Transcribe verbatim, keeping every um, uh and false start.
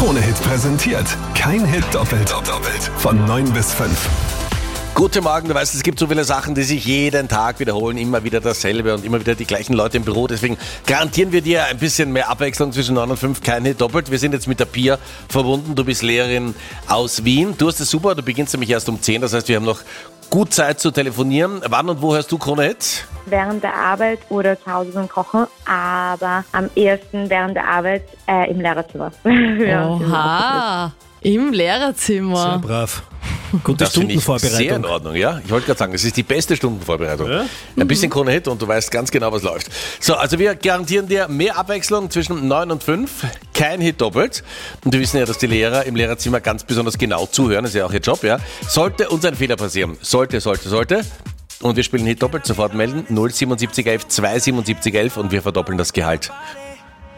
Krone-Hit präsentiert. Kein Hit doppelt. doppelt. Von neun bis fünf. Guten Morgen, du weißt, es gibt so viele Sachen, die sich jeden Tag wiederholen, immer wieder dasselbe und immer wieder die gleichen Leute im Büro. Deswegen garantieren wir dir ein bisschen mehr Abwechslung zwischen neun und fünf, kein Hit doppelt. Wir sind jetzt mit der Pia verbunden, du bist Lehrerin aus Wien. Du hast es super, du beginnst nämlich erst um zehn, das heißt, wir haben noch gut Zeit zu telefonieren. Wann und wo hörst du Krone-Hit? Während der Arbeit oder zu Hause beim Kochen, aber am ehesten während der Arbeit äh, im Lehrerzimmer. Oha, im Lehrerzimmer. Sehr brav. Gute Das finde ich Stundenvorbereitung. sehr in Ordnung, ja. Ich wollte gerade sagen, es ist die beste Stundenvorbereitung. Ja? Ein bisschen Krone-Hit und du weißt ganz genau, was läuft. So, also wir garantieren dir mehr Abwechslung zwischen neun und fünf, kein Hit doppelt. Und wir wissen ja, dass die Lehrer im Lehrerzimmer ganz besonders genau zuhören, das ist ja auch ihr Job, ja. Sollte uns ein Fehler passieren, sollte, sollte, sollte, und wir spielen Hit doppelt, sofort melden, null siebenundsiebzig elf zwei siebenundsiebzig elf und wir verdoppeln das Gehalt.